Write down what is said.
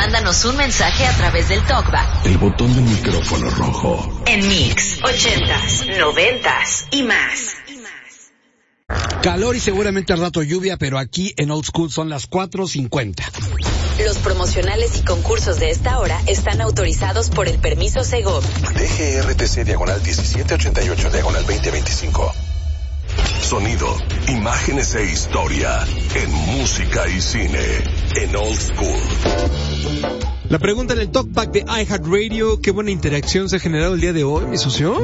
mándanos un mensaje a través del TalkBack. El botón del micrófono rojo. En Mix 80s, 90s y más. Calor y seguramente al rato lluvia, pero aquí en Old School son las 4:50. Los promocionales y concursos de esta hora están autorizados por el permiso Segov. DGRTC /1788/2025. Sonido, imágenes e historia en música y cine en Old School. La pregunta en el Talkback de iHeartRadio, qué buena interacción se ha generado el día de hoy, mi socio.